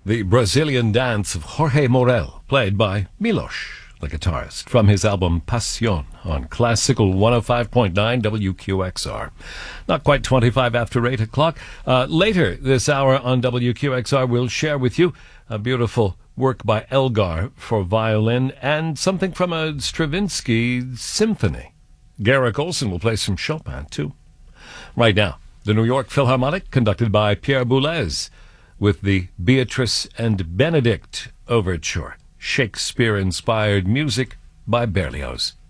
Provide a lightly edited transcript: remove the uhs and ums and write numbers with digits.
the Brazilian dance of Jorge Morel, played by Milos, the guitarist, from his album Passion on Classical 105.9 WQXR. Not quite 25 after 8 o'clock. Later this hour on WQXR, we'll share with you a beautiful work by Elgar for violin and something from a Stravinsky symphony. Garrick Olson will play some Chopin, too. Right now, the New York Philharmonic, conducted by Pierre Boulez, with the Beatrice and Benedict Overture, Shakespeare-inspired music by Berlioz.